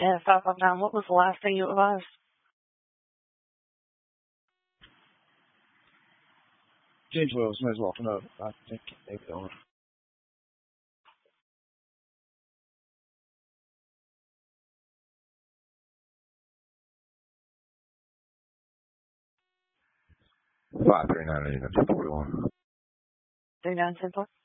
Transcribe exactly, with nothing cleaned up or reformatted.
And five five nine, what was the last thing you advised? James Wells, somebody's walking up. I think they've gone. Five three nine eight nine forty one. Three nine ten four.